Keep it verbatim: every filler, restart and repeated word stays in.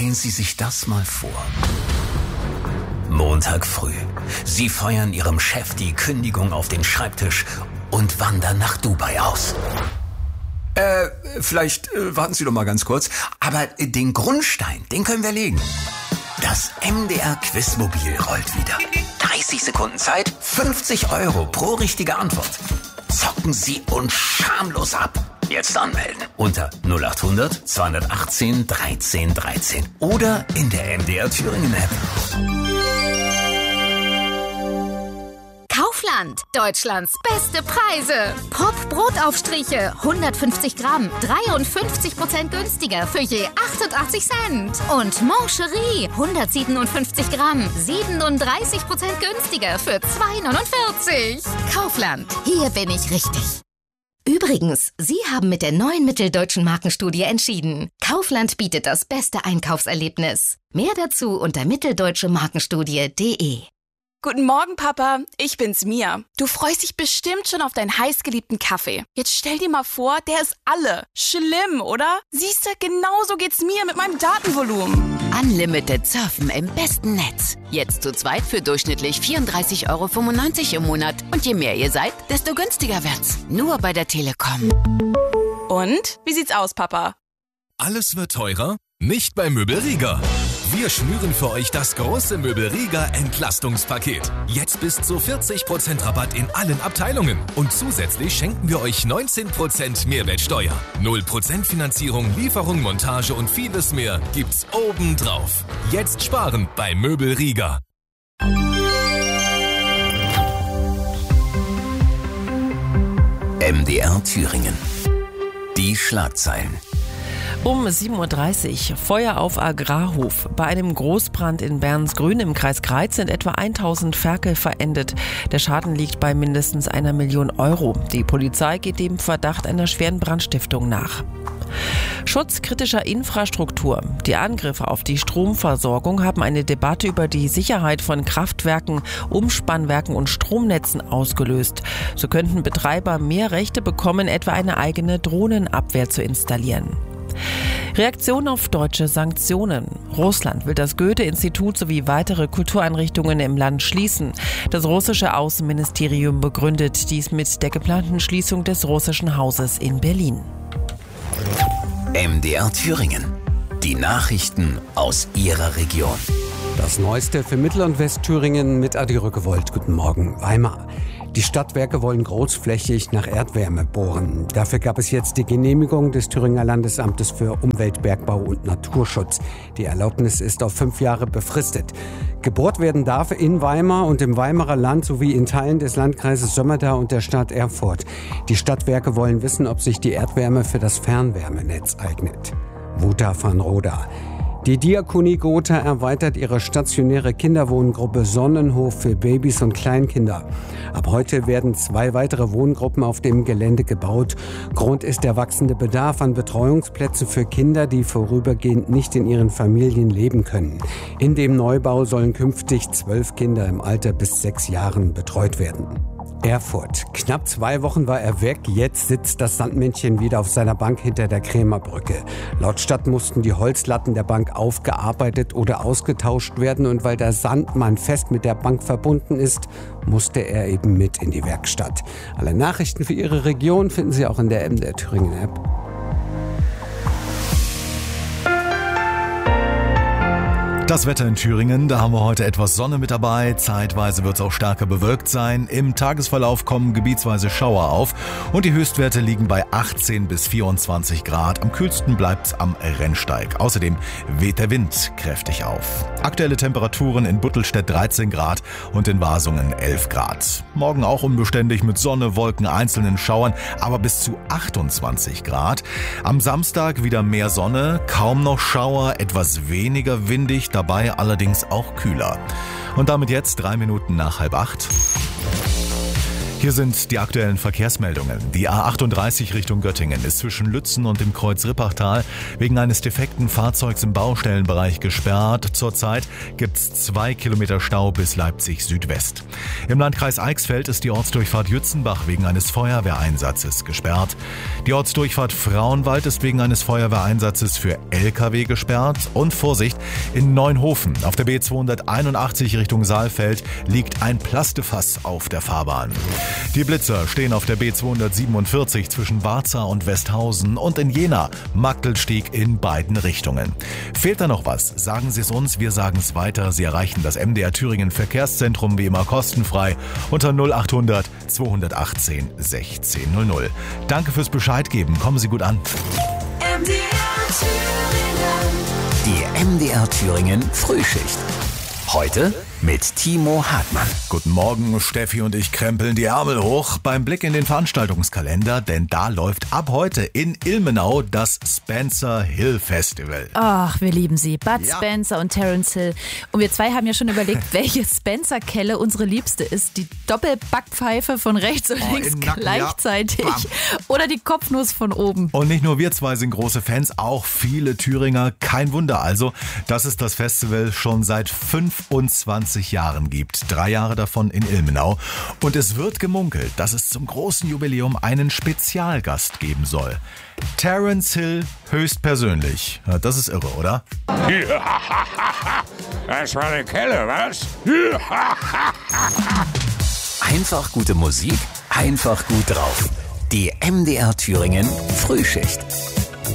Stellen Sie sich das mal vor. Montag früh. Sie feuern Ihrem Chef die Kündigung auf den Schreibtisch und wandern nach Dubai aus. Äh, vielleicht äh, warten Sie doch mal ganz kurz. Aber äh, den Grundstein, den können wir legen. Das M D R Quizmobil rollt wieder. dreißig Sekunden Zeit, fünfzig Euro pro richtige Antwort. Zocken Sie uns schamlos ab. Jetzt anmelden unter null acht hundert zweihundertachtzehn dreizehn dreizehn oder in der M D R Thüringen App. Kaufland, Deutschlands beste Preise. Pop-Brotaufstriche, hundertfünfzig Gramm, dreiundfünfzig Prozent günstiger für je achtundachtzig Cent. Und Mancherie, hundertsiebenundfünfzig Gramm, siebenunddreißig Prozent günstiger für zwei neunundvierzig. Kaufland, hier bin ich richtig. Übrigens, Sie haben mit der neuen Mitteldeutschen Markenstudie entschieden. Kaufland bietet das beste Einkaufserlebnis. Mehr dazu unter mitteldeutsche markenstudie punkt de. Guten Morgen, Papa. Ich bin's, Mia. Du freust dich bestimmt schon auf deinen heißgeliebten Kaffee. Jetzt stell dir mal vor, der ist alle. Schlimm, oder? Siehste, genauso geht's mir mit meinem Datenvolumen. Unlimited Surfen im besten Netz. Jetzt zu zweit für durchschnittlich vierunddreißig Euro fünfundneunzig im Monat. Und je mehr ihr seid, desto günstiger wird's. Nur bei der Telekom. Und? Wie sieht's aus, Papa? Alles wird teurer? Nicht bei Möbelriga. Wir schnüren für euch das große Möbelriga Entlastungspaket. Jetzt bis zu vierzig Prozent Rabatt in allen Abteilungen. Und zusätzlich schenken wir euch neunzehn Prozent Mehrwertsteuer. null Prozent Finanzierung, Lieferung, Montage und vieles mehr gibt's obendrauf. Jetzt sparen bei Möbelriga. M D R Thüringen. Die Schlagzeilen. Um sieben Uhr dreißig, Feuer auf Agrarhof. Bei einem Großbrand in Bernsgrün im Kreis Greiz sind etwa tausend Ferkel verendet. Der Schaden liegt bei mindestens einer Million Euro. Die Polizei geht dem Verdacht einer schweren Brandstiftung nach. Schutz kritischer Infrastruktur. Die Angriffe auf die Stromversorgung haben eine Debatte über die Sicherheit von Kraftwerken, Umspannwerken und Stromnetzen ausgelöst. So könnten Betreiber mehr Rechte bekommen, etwa eine eigene Drohnenabwehr zu installieren. Reaktion auf deutsche Sanktionen. Russland will das Goethe-Institut sowie weitere Kultureinrichtungen im Land schließen. Das russische Außenministerium begründet dies mit der geplanten Schließung des russischen Hauses in Berlin. M D R Thüringen. Die Nachrichten aus Ihrer Region. Das Neueste für Mittel- und Westthüringen mit Adi Rückewold. Guten Morgen. Weimar. Die Stadtwerke wollen großflächig nach Erdwärme bohren. Dafür gab es jetzt die Genehmigung des Thüringer Landesamtes für Umwelt, Bergbau und Naturschutz. Die Erlaubnis ist auf fünf Jahre befristet. Gebohrt werden darf in Weimar und im Weimarer Land sowie in Teilen des Landkreises Sömmerda und der Stadt Erfurt. Die Stadtwerke wollen wissen, ob sich die Erdwärme für das Fernwärmenetz eignet. Wuta van Roda. Die Diakonie Gotha erweitert ihre stationäre Kinderwohngruppe Sonnenhof für Babys und Kleinkinder. Ab heute werden zwei weitere Wohngruppen auf dem Gelände gebaut. Grund ist der wachsende Bedarf an Betreuungsplätzen für Kinder, die vorübergehend nicht in ihren Familien leben können. In dem Neubau sollen künftig zwölf Kinder im Alter bis sechs Jahren betreut werden. Erfurt. Knapp zwei Wochen war er weg. Jetzt sitzt das Sandmännchen wieder auf seiner Bank hinter der Krämerbrücke. Laut Stadt mussten die Holzlatten der Bank aufgearbeitet oder ausgetauscht werden. Und weil der Sandmann fest mit der Bank verbunden ist, musste er eben mit in die Werkstatt. Alle Nachrichten für Ihre Region finden Sie auch in der M D R Thüringen App. Das Wetter in Thüringen, da haben wir heute etwas Sonne mit dabei. Zeitweise wird es auch stärker bewölkt sein. Im Tagesverlauf kommen gebietsweise Schauer auf und die Höchstwerte liegen bei achtzehn bis vierundzwanzig Grad. Am kühlsten bleibt es am Rennsteig. Außerdem weht der Wind kräftig auf. Aktuelle Temperaturen in Buttelstedt dreizehn Grad und in Wasungen elf Grad. Morgen auch unbeständig mit Sonne, Wolken, einzelnen Schauern, aber bis zu achtundzwanzig Grad. Am Samstag wieder mehr Sonne, kaum noch Schauer, etwas weniger windig, dabei allerdings auch kühler. Und damit jetzt drei Minuten nach halb acht. Hier sind die aktuellen Verkehrsmeldungen. Die A achtunddreißig Richtung Göttingen ist zwischen Lützen und dem Kreuz Rippachtal wegen eines defekten Fahrzeugs im Baustellenbereich gesperrt. Zurzeit gibt's zwei Kilometer Stau bis Leipzig Südwest. Im Landkreis Eichsfeld ist die Ortsdurchfahrt Jützenbach wegen eines Feuerwehreinsatzes gesperrt. Die Ortsdurchfahrt Frauenwald ist wegen eines Feuerwehreinsatzes für L K W gesperrt. Und Vorsicht, in Neunhofen auf der B zweihunderteinundachtzig Richtung Saalfeld liegt ein Plastefass auf der Fahrbahn. Die Blitzer stehen auf der B zweihundertsiebenundvierzig zwischen Warza und Westhausen und in Jena Magdelstieg in beiden Richtungen. Fehlt da noch was? Sagen Sie es uns, wir sagen es weiter. Sie erreichen das M D R Thüringen Verkehrszentrum wie immer kostenfrei unter null achthundert zweihundertachtzehn sechzehn null null. Danke fürs Bescheid geben. Kommen Sie gut an. M D R Thüringen. Die M D R Thüringen Frühschicht. Heute mit Timo Hartmann. Guten Morgen, Steffi und ich krempeln die Ärmel hoch beim Blick in den Veranstaltungskalender, denn da läuft ab heute in Ilmenau das Spencer Hill Festival. Ach, wir lieben sie. Bud Ja. Spencer und Terence Hill. Und wir zwei haben ja schon überlegt, welche Spencer-Kelle unsere liebste ist. Die Doppelbackpfeife von rechts und Oh, links im Nacken, gleichzeitig. ja. Oder die Kopfnuss von oben. Und nicht nur wir zwei sind große Fans, auch viele Thüringer. Kein Wunder also, dass es das Festival schon seit fünfundzwanzig Jahren gibt. Drei Jahre davon in Ilmenau. Und es wird gemunkelt, dass es zum großen Jubiläum einen Spezialgast geben soll. Terence Hill höchstpersönlich. Ja, das ist irre, oder? Das war eine Kelle, was? Einfach gute Musik, einfach gut drauf. Die M D R Thüringen Frühschicht.